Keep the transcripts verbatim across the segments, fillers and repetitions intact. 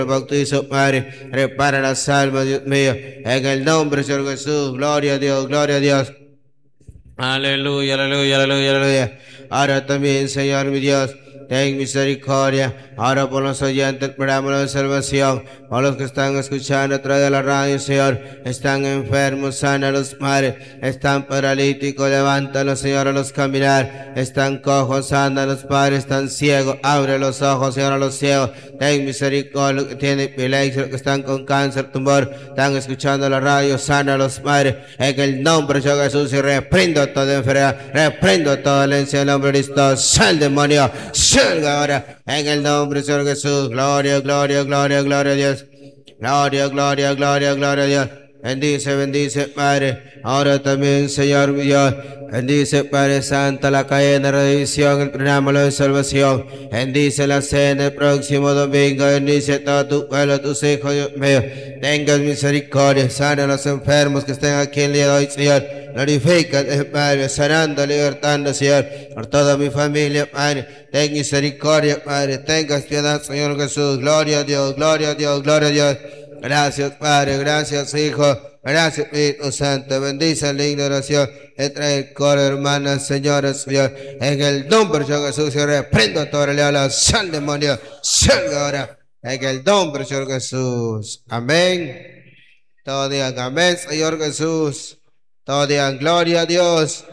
bautizo, Padre, repara las almas, Dios mío, en el nombre del Señor Jesús, gloria a Dios, gloria a Dios. Aleluya, aleluya, aleluya, aleluya. Ahora también, Señor mi Dios, ten misericordia. Ahora por los oyentes del programa de salvación, por los que están escuchando a través de la radio, Señor, están enfermos, sánalos, Padre. Están paralíticos, levántalos, Señor, a los caminar. Están cojos, sánalos, Padre. Están ciegos, abre los ojos, Señor, a los ciegos. Ten misericordia, los que tienen epilepsia, los que están con cáncer, tumor, están escuchando la radio, sánalos, Padre. En el nombre de Jesús, y reprendo toda enfermedad, reprendo toda dolencia en el nombre de Cristo. Sal, demonio, salga ahora en el nombre del Señor Jesús. Gloria, gloria, gloria, gloria a Dios. Gloria, gloria, gloria, gloria a Dios. Bendice, bendice, Padre. Ahora también, Señor mi Dios. Bendice, Padre Santo, la cadena de revisión, el programa de salvación. Bendice la cena el próximo domingo. Bendice todo tu pueblo, tus hijos, Dios mío. Tengas misericordia. Sana a los enfermos que estén aquí el día de hoy, Señor. Glorifícate, Padre, sanando, libertando, Señor, por toda mi familia, Padre. Ten misericordia, Padre. Tengas piedad, Señor Jesús. Gloria a Dios, gloria a Dios, gloria a Dios. Gracias, Padre. Gracias, Hijo. Gracias, Espíritu Santo. Bendice la ignoración entre el coro, hermanas, señoras, Señor. En el nombre de Jesús, Señor, reprendo toda la sal, demonio. Salga ahora. En el nombre de Señor Jesús. Amén. Todos digan amén, Señor Jesús. Todos digan gloria a Dios.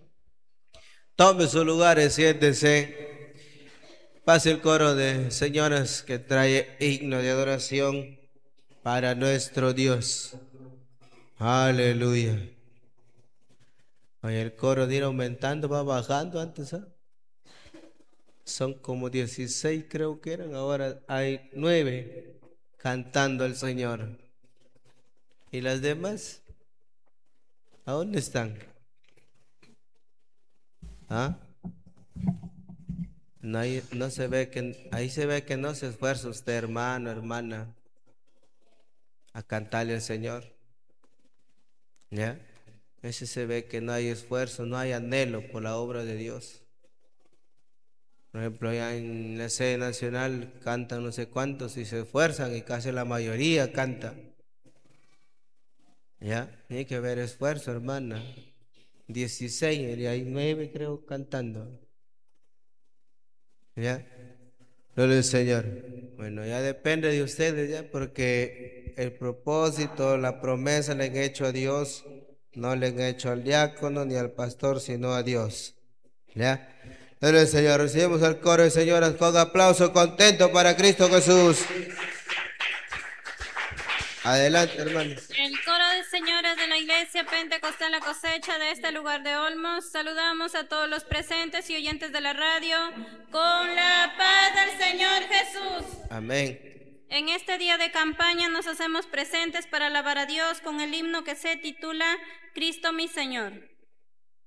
Tome sus lugares, siéntese. Pase el coro de señoras que trae himno de adoración para nuestro Dios. Aleluya. Oye, el coro de ir aumentando, va bajando antes, ¿eh? Son como dieciséis, creo que eran, ahora hay nueve cantando al Señor. ¿Y las demás? ¿A dónde están? ¿Ah? No, hay, no se ve que, ahí se ve que no se esfuerza usted, hermano, hermana, a cantarle al Señor. ¿Ya? Ese se ve que no hay esfuerzo, no hay anhelo por la obra de Dios. Por ejemplo, ya en la sede nacional cantan no sé cuántos y se esfuerzan y casi la mayoría canta. ¿Ya? Hay que ver esfuerzo, hermana. dieciséis, y hay nueve creo cantando. ¿Ya? Gloria al Señor. Bueno, ya depende de ustedes, ya, porque el propósito, la promesa le han hecho a Dios, no le han hecho al diácono ni al pastor, sino a Dios. ¿Ya? Gloria al Señor. Recibimos al coro de señoras con aplauso contento para Cristo Jesús. Adelante, hermanos. El coro de señoras de la Iglesia Pentecostal La Cosecha de este lugar de Olmos, saludamos a todos los presentes y oyentes de la radio con la paz del Señor Jesús. Amén. En este día de campaña nos hacemos presentes para alabar a Dios con el himno que se titula Cristo mi Señor.